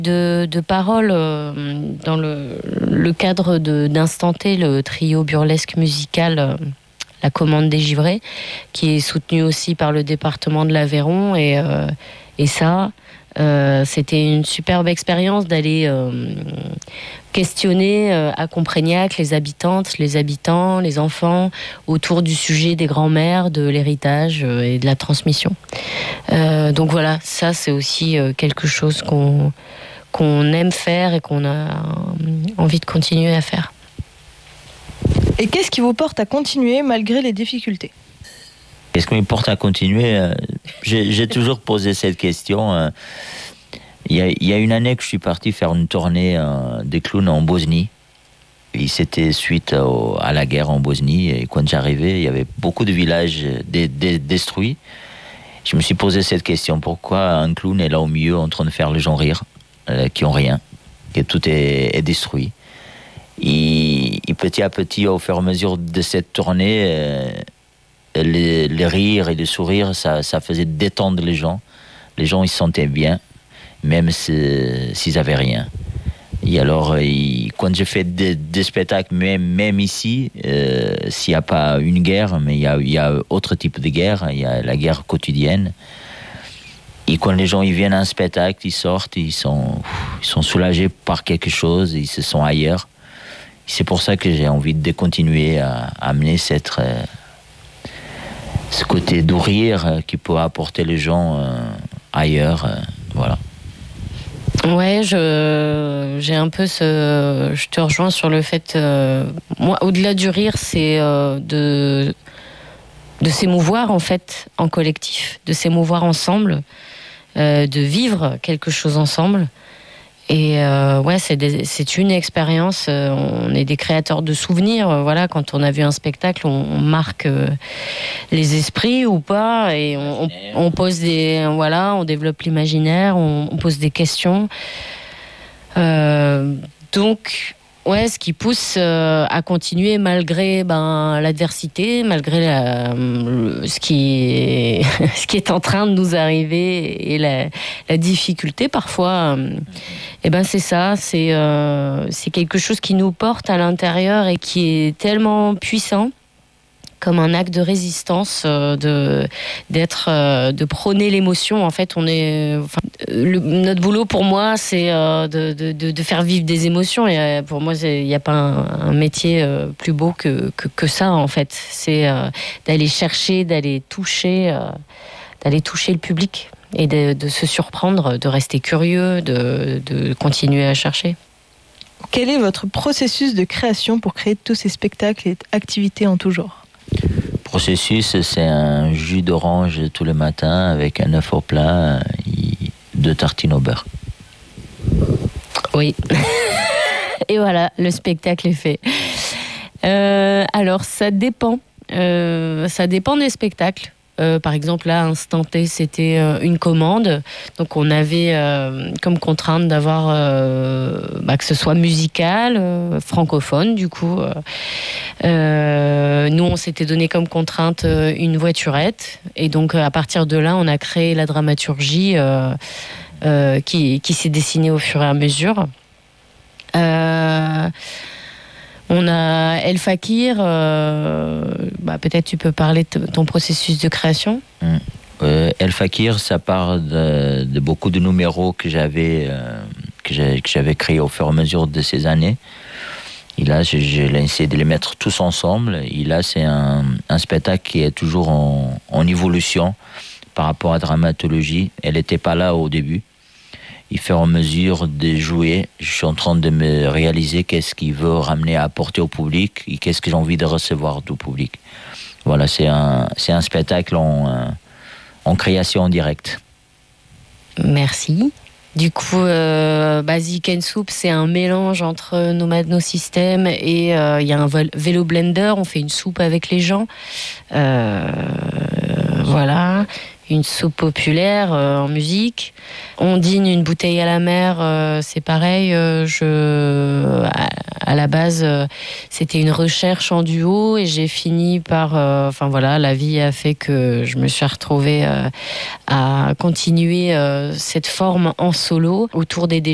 de paroles dans le cadre d'Instant T, le trio burlesque musical La Commande des Givrés, qui est soutenu aussi par le département de l'Aveyron. Et ça, c'était une superbe expérience d'aller questionner à Comprégnac les habitantes, les habitants, les enfants autour du sujet des grands-mères, de l'héritage et de la transmission. Donc voilà, ça c'est aussi quelque chose qu'on aime faire et qu'on a envie de continuer à faire. Et qu'est-ce qui vous porte à continuer malgré les difficultés ? Qu'est-ce qui me porte à continuer ? J'ai toujours posé cette question. Il y a une année que je suis parti faire une tournée des clowns en Bosnie. Et c'était suite à la guerre en Bosnie. Et quand j'arrivais, il y avait beaucoup de villages détruits. Je me suis posé cette question. Pourquoi un clown est là au milieu en train de faire les gens rire, qui ont rien, que tout est détruit. Et petit à petit, au fur et à mesure de cette tournée, les rires et les sourires, ça faisait détendre les gens. Les gens, ils se sentaient bien, même s'ils n'avaient rien. Et alors, quand je fais des spectacles, même ici, s'il n'y a pas une guerre, mais il y a autre type de guerre, il y a la guerre quotidienne. Et quand les gens ils viennent à un spectacle, ils sortent, ils sont soulagés par quelque chose, ils se sont ailleurs. C'est pour ça que j'ai envie de continuer à amener ce côté de rire qui peut apporter les gens ailleurs. Voilà. Ouais, j'ai un peu je te rejoins sur le fait, moi, au-delà du rire, c'est de s'émouvoir en fait en collectif, de s'émouvoir ensemble, de vivre quelque chose ensemble. Et ouais, c'est une expérience. On est des créateurs de souvenirs. Voilà, quand on a vu un spectacle, on marque les esprits ou pas, et on pose on développe l'imaginaire, on pose des questions. Donc, ouais, ce qui pousse à continuer malgré l'adversité, malgré ce qui est en train de nous arriver et la difficulté parfois. C'est ça, c'est quelque chose qui nous porte à l'intérieur et qui est tellement puissant, comme un acte de résistance, de prôner l'émotion. En fait, notre boulot pour moi, c'est de faire vivre des émotions. Et pour moi, il n'y a pas un métier plus beau que ça, en fait. C'est d'aller chercher, d'aller toucher le public et de se surprendre, de rester curieux, de continuer à chercher. Quel est votre processus de création pour créer tous ces spectacles et activités en tout genre ? Processus, c'est un jus d'orange tous les matins avec un œuf au plat et 2 tartines au beurre. Oui. Et voilà, le spectacle est fait. Alors, ça dépend. Ça dépend des spectacles. Par exemple, là, Instant T, c'était une commande. Donc, on avait comme contrainte d'avoir que ce soit musical, francophone, du coup. Nous, on s'était donné comme contrainte une voiturette. Et donc, à partir de là, on a créé la dramaturgie qui s'est dessinée au fur et à mesure. On a El Fakir, peut-être tu peux parler de ton processus de création. El Fakir, ça part de beaucoup de numéros que j'avais créés au fur et à mesure de ces années. Et là, j'ai essayé de les mettre tous ensemble. Et là, c'est un spectacle qui est toujours en évolution par rapport à la dramatologie. Elle n'était pas là au début. Il fait en mesure de jouer. Je suis en train de me réaliser qu'est-ce qu'il veut ramener à apporter au public et qu'est-ce que j'ai envie de recevoir du public. Voilà, c'est un spectacle en création en direct. Merci. Du coup, Basic and Soup, c'est un mélange entre Nomade No System et il y a un vélo blender. On fait une soupe avec les gens. Voilà. Une soupe populaire en musique. On dîne une bouteille à la mer, c'est pareil. À la base, c'était une recherche en duo et j'ai fini par... la vie a fait que je me suis retrouvée à continuer cette forme en solo autour des déchets.